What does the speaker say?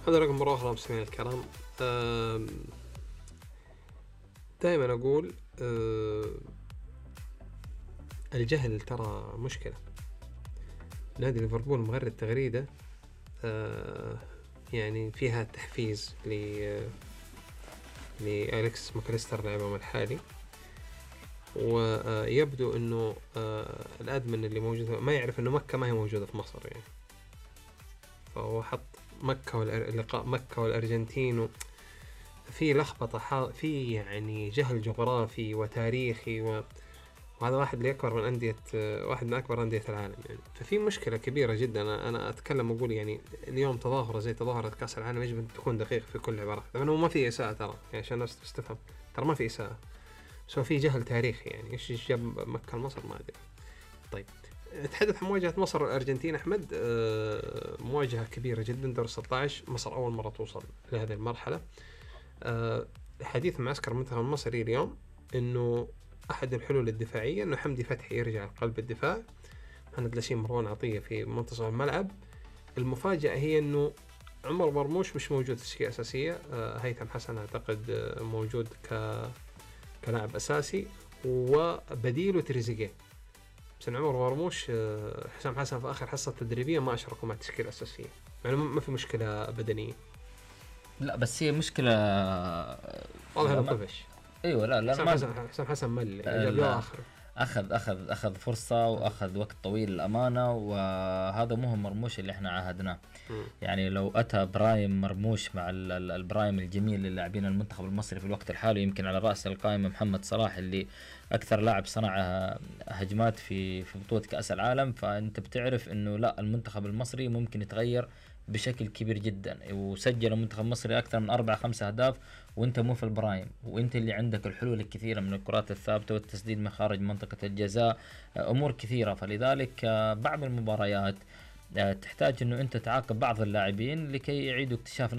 هذا رقم مرة أخرى مستمعين الكرام. دائما أقول الجهل ترى مشكلة. نادي ليفربول مغرد تغريدة يعني فيها تحفيز لأليكس ماكاليستر لاعبهم الحالي، ويبدو أنه الأدمن اللي موجود ما يعرف أنه مكة ما هي موجودة في مصر يعني، فهو حط مكة لقاء مكة والأرجنتين في لخبطة، في يعني جهل جغرافي وتاريخي وهذا واحد اللي أكبر من أندية، واحد من أكبر أندية العالم يعني. ففي مشكلة كبيرة جدا. أنا أتكلم أقول يعني اليوم تظاهرة زي تظاهرة كأس العالم يجب أن تكون دقيق في كل عبارة، لأنه ما في إساءة ترى يعني، عشان الناس تستفهم ترى ما في إساءة، سو في جهل تاريخي يعني. إيش جاب مكة لمصر ما أدري. طيب نتحدث عن مواجهة مصر والأرجنتين أحمد. مواجهة كبيرة جدا، دور 16 مصر أول مرة توصل لهذه المرحلة. حديث معسكر المنتخب المصري اليوم إنه أحد الحلول الدفاعية إنه حمدي فتحي يرجع لقلب الدفاع، مهند لاشين، مروان عطية في منتصف الملعب. المفاجأة هي إنه عمر مرموش مش موجود في التشكيلة الأساسية. هيثم حسن أعتقد موجود كلاعب أساسي، وبديله تريزيجيه. بس عمر مرموش حسام حسن في آخر حصة تدريبية ما أشركوا مع التشكيلة الأساسية، يعني ما في مشكلة بدنية. لا بس هي مشكلة والله أنا لما طفش. ايوه لا ما حسام حسن مل جاب له ال- آخر. اخذ فرصة واخذ وقت طويل الامانة، وهذا مو مرموش اللي احنا عاهدناه. يعني لو اتى برايم مرموش مع البرايم الجميل للاعبين المنتخب المصري في الوقت الحالي، يمكن على راس القائمة محمد صلاح اللي اكثر لاعب صنع هجمات في بطولة كأس العالم، فانت بتعرف انه لا، المنتخب المصري ممكن يتغير بشكل كبير جدا. وسجل المنتخب المصري اكثر من 4-5 اهداف وانت مو في البرايم، وانت اللي عندك الحلول الكثيرة من الكرات الثابتة والتسديد من خارج منطقة الجزاء، امور كثيرة. فلذلك بعض المباريات تحتاج انه انت تعاقب بعض اللاعبين لكي يعيدوا اكتشاف